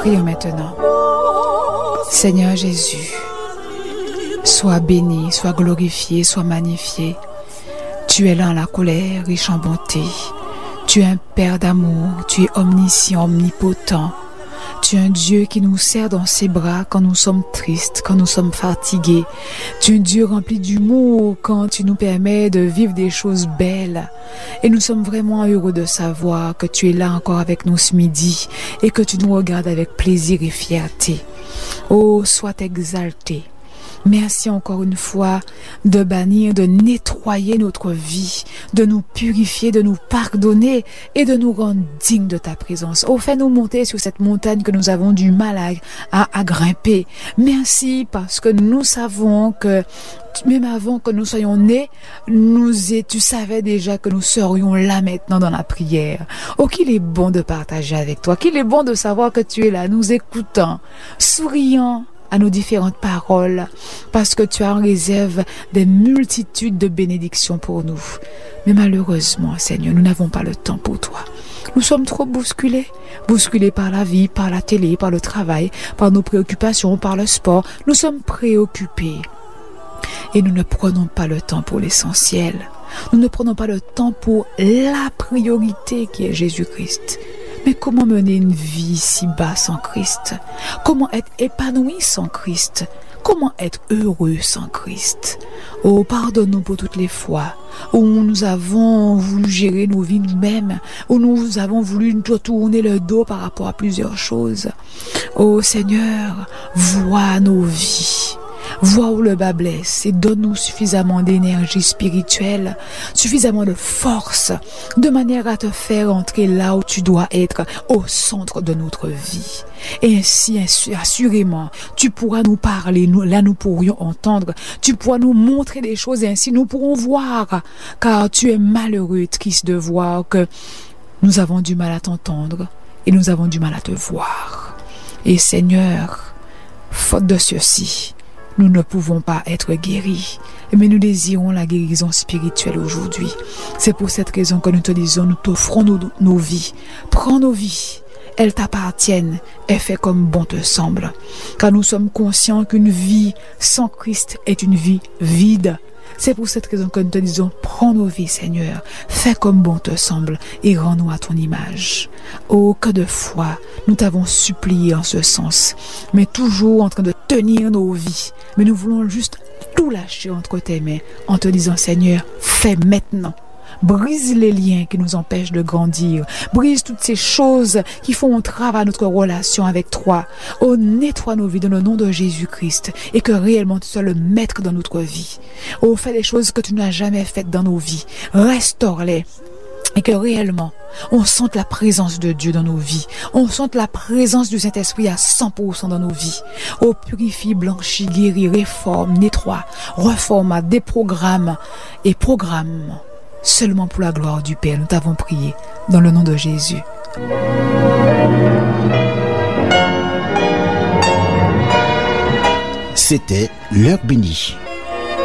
Prions maintenant. Seigneur Jésus, sois béni, sois glorifié, sois magnifié. Tu es lent à la colère, riche en bonté. Tu es un Père d'amour, tu es omniscient, omnipotent. Tu es un Dieu qui nous serre dans ses bras quand nous sommes tristes, quand nous sommes fatigués. Tu es un Dieu rempli d'humour quand tu nous permets de vivre des choses belles. Et nous sommes vraiment heureux de savoir que tu es là encore avec nous ce midi et que tu nous regardes avec plaisir et fierté. Oh, sois exalté. Merci encore une fois de bannir, de nettoyer notre vie, de nous purifier, de nous pardonner et de nous rendre dignes de ta présence. Oh, fais-nous monter sur cette montagne que nous avons du mal à grimper. Merci parce que nous savons que même avant que nous soyons nés, tu savais déjà que nous serions là maintenant dans la prière. Oh, qu'il est bon de partager avec toi, qu'il est bon de savoir que tu es là, nous écoutant, souriant à nos différentes paroles, parce que tu as en réserve des multitudes de bénédictions pour nous. Mais malheureusement, Seigneur, nous n'avons pas le temps pour toi. Nous sommes trop bousculés par la vie, par la télé, par le travail, par nos préoccupations, par le sport. Nous sommes préoccupés et nous ne prenons pas le temps pour l'essentiel. Nous ne prenons pas le temps pour la priorité qui est Jésus-Christ. Mais comment mener une vie si bas sans Christ? Comment être épanoui sans Christ? Comment être heureux sans Christ? Oh, pardonne-nous pour toutes les fois où nous avons voulu gérer nos vies nous-mêmes, où nous avons voulu nous tourner le dos par rapport à plusieurs choses. Oh Seigneur, vois nos vies. Vois où le bas blesse et donne-nous suffisamment d'énergie spirituelle, suffisamment de force, de manière à te faire entrer là où tu dois être, au centre de notre vie. Et ainsi, assurément, tu pourras nous parler, nous pourrions entendre, tu pourras nous montrer des choses et ainsi nous pourrons voir, car tu es malheureux et triste de voir que nous avons du mal à t'entendre et nous avons du mal à te voir. Et Seigneur, faute de ceci, nous ne pouvons pas être guéris, mais nous désirons la guérison spirituelle aujourd'hui. C'est pour cette raison que nous te disons, nous t'offrons nos vies. Prends nos vies, elles t'appartiennent et fais comme bon te semble. Car nous sommes conscients qu'une vie sans Christ est une vie vide. C'est pour cette raison que nous te disons, prends nos vies, Seigneur, fais comme bon te semble et rends-nous à ton image. Oh, que de fois nous t'avons supplié en ce sens, mais toujours en train de tenir nos vies. Mais nous voulons juste tout lâcher entre tes mains en te disant, Seigneur, fais maintenant. Brise les liens qui nous empêchent de grandir. Brise toutes ces choses qui font entrave à notre relation avec toi. Oh, nettoie nos vies dans le nom de Jésus-Christ et que réellement tu sois le maître dans notre vie. Oh, fais des choses que tu n'as jamais faites dans nos vies. Restaure-les. Et que réellement, on sente la présence de Dieu dans nos vies. On sente la présence du Saint-Esprit à 100% dans nos vies. Oh, purifie, blanchis, guéris, réforme, nettoie, reforme, déprogramme et programme. Seulement pour la gloire du Père, nous t'avons prié dans le nom de Jésus. C'était l'heure bénie.